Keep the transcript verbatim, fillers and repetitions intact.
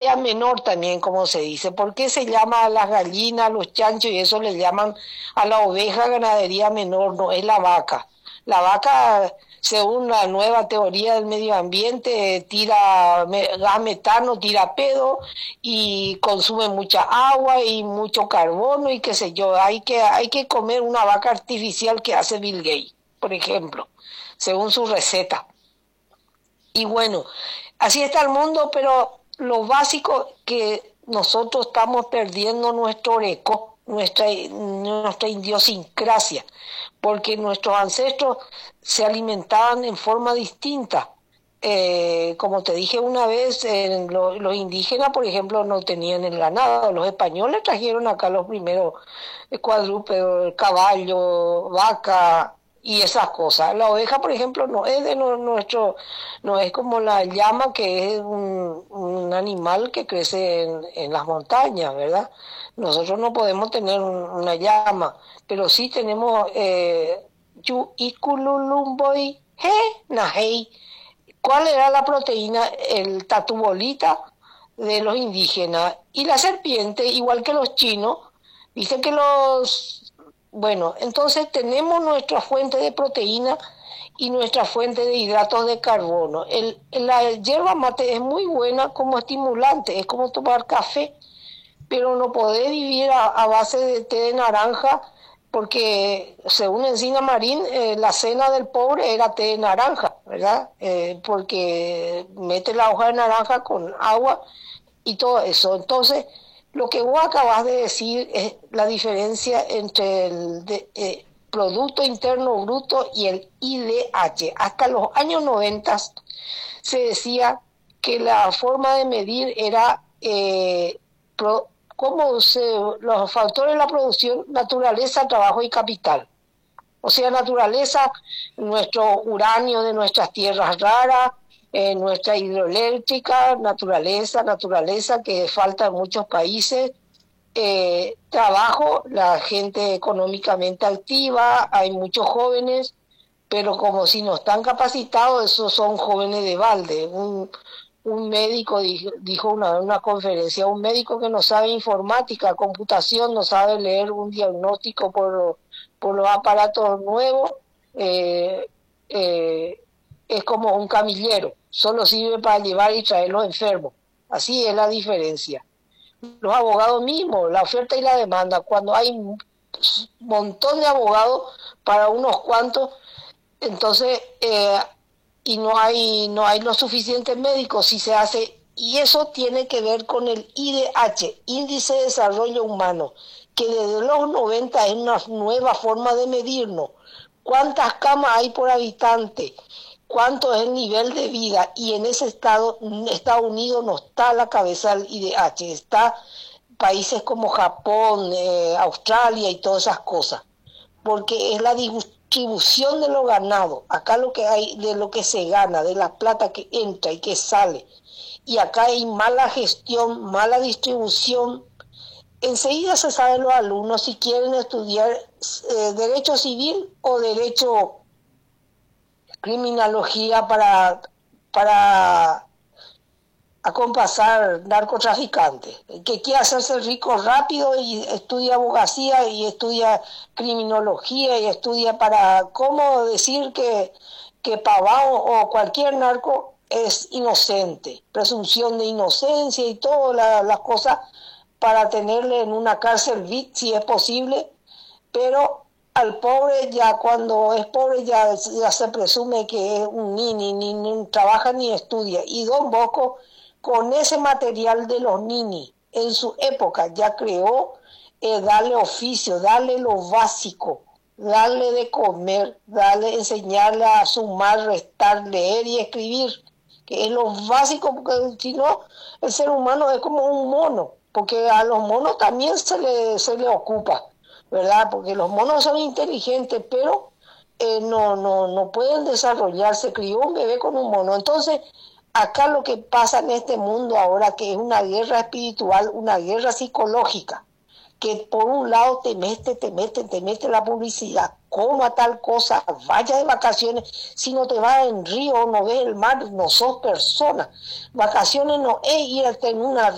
ganadería menor también, como se dice. ¿Por qué se llama a las gallinas, a los chanchos y eso le llaman a la oveja ganadería menor? No, es la vaca. La vaca, según la nueva teoría del medio ambiente, tira gas metano, tira pedo y consume mucha agua y mucho carbono y qué sé yo. Hay que, hay que comer una vaca artificial que hace Bill Gates, por ejemplo, según su receta. Y bueno, así está el mundo, pero lo básico que nosotros estamos perdiendo nuestro eco, nuestra, nuestra idiosincrasia, porque nuestros ancestros se alimentaban en forma distinta. Eh, como te dije una vez, eh, lo, los indígenas, por ejemplo, no tenían el ganado. Los españoles trajeron acá los primeros cuadrúpedos, caballo, vaca y esas cosas. La oveja, por ejemplo, no es de no, nuestro, no es como la llama, que es un, un animal que crece en, en las montañas, ¿verdad? Nosotros no podemos tener un, una llama, pero sí tenemos eh, yu ikululumboy he nahei. ¿Cuál era la proteína? El tatubolita de los indígenas. Y la serpiente, igual que los chinos, dicen que los... Bueno, entonces tenemos nuestra fuente de proteína y nuestra fuente de hidratos de carbono. El, la hierba mate es muy buena como estimulante, es como tomar café, pero no podés vivir a, a base de té de naranja, porque según Encina Marín, eh, la cena del pobre era té de naranja, ¿verdad? Eh, porque mete la hoja de naranja con agua y todo eso. Entonces, lo que vos acabas de decir es la diferencia entre el de, eh, Producto Interno Bruto y el I D H. Hasta los años noventa se decía que la forma de medir era... Eh, pro, cómo se, los factores de la producción, naturaleza, trabajo y capital. O sea, naturaleza, nuestro uranio de nuestras tierras raras, eh, nuestra hidroeléctrica, naturaleza, naturaleza que falta en muchos países, eh, trabajo, la gente económicamente activa, hay muchos jóvenes, pero como si no están capacitados, esos son jóvenes de balde. Un, un médico dijo, dijo una, una conferencia, un médico que no sabe informática, computación, no sabe leer un diagnóstico por, por los aparatos nuevos, eh, eh, es como un camillero, solo sirve para llevar y traer los enfermos. Así es la diferencia. Los abogados mismos, la oferta y la demanda, cuando hay un montón de abogados para unos cuantos, entonces... Eh, y no hay no hay los suficientes médicos si se hace, y eso tiene que ver con el I D H, Índice de Desarrollo Humano, que desde los noventa es una nueva forma de medirnos. ¿Cuántas camas hay por habitante? ¿Cuánto es el nivel de vida? Y en ese estado, Estados Unidos no está a la cabeza del I D H, está países como Japón, eh, Australia y todas esas cosas, porque es la distribución distribución de lo ganado, acá lo que hay, de lo que se gana, de la plata que entra y que sale, y acá hay mala gestión, mala distribución. Enseguida se saben los alumnos si quieren estudiar eh, derecho civil o derecho criminología para, para acompasar narcotraficantes. El que quiere hacerse rico rápido y estudia abogacía y estudia criminología y estudia para cómo decir que, que Pavao o cualquier narco es inocente, presunción de inocencia y todas la, las cosas para tenerle en una cárcel V I T si es posible, pero al pobre ya cuando es pobre ya, ya se presume que es un nini, ni, ni trabaja ni estudia. Y Don Bosco, con ese material de los ninis, en su época ya creó eh, darle oficio, darle lo básico, darle de comer, darle, enseñarle a sumar, restar, leer y escribir, que es lo básico, porque si no, el ser humano es como un mono, porque a los monos también se le, se le ocupa, ¿verdad? Porque los monos son inteligentes, pero eh, no, no, no pueden desarrollarse. Crió un bebé con un mono. Entonces, acá lo que pasa en este mundo ahora, que es una guerra espiritual, una guerra psicológica, que por un lado te mete, te mete, te mete la publicidad, coma tal cosa, vaya de vacaciones, si no te vas en río, no ves el mar, no sos persona. Vacaciones no es irte en una